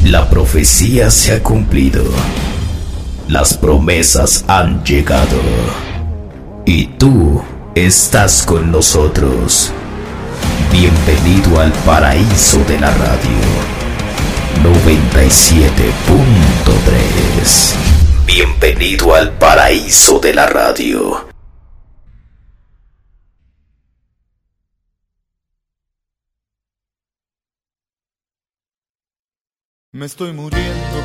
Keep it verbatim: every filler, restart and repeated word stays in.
La profecía se ha cumplido. Las promesas han llegado. Y tú estás con nosotros. Bienvenido al paraíso de la radio. noventa y siete punto tres. Bienvenido al paraíso de la radio. Me estoy muriendo